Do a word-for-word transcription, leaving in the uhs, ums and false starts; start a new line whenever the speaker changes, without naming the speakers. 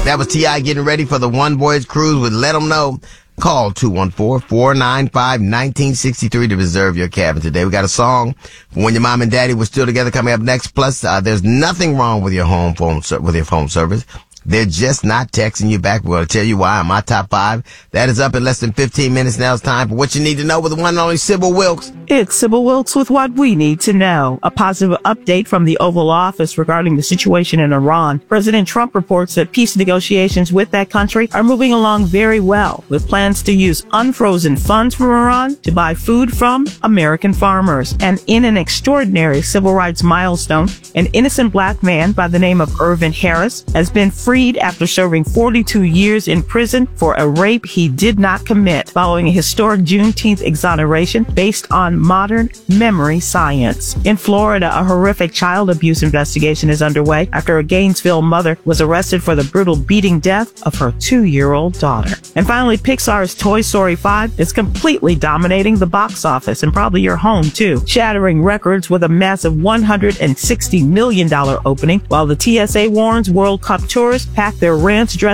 That was T I getting ready for the One Voyage Cruise with Let 'Em Know. Call two one four, four nine five, one nine six three to reserve your cabin today. We got a song for when your mom and daddy were still together coming up next. Plus, uh, there's nothing wrong with your home phone, with your phone service. They're just not texting you back. We're going to tell you why on my top five. That is up in less than fifteen minutes. Now it's time for what you need to know with the one and only Sybil Wilkes.
It's Sybil Wilkes with what we need to know. A positive update from the Oval Office regarding the situation in Iran. President Trump reports that peace negotiations with that country are moving along very well, with plans to use unfrozen funds from Iran to buy food from American farmers. And in an extraordinary civil rights milestone, an innocent black man by the name of Irvin Harris has been freed after serving forty-two years in prison for a rape he did not commit, following a historic Juneteenth exoneration based on modern memory science. In Florida, a horrific child abuse investigation is underway after a Gainesville mother was arrested for the brutal beating death of her two-year-old daughter. And finally, Pixar's Toy Story five is completely dominating the box office and probably your home too, shattering records with a massive one hundred sixty million dollars opening, while the T S A warns World Cup tourists pack their ranch dress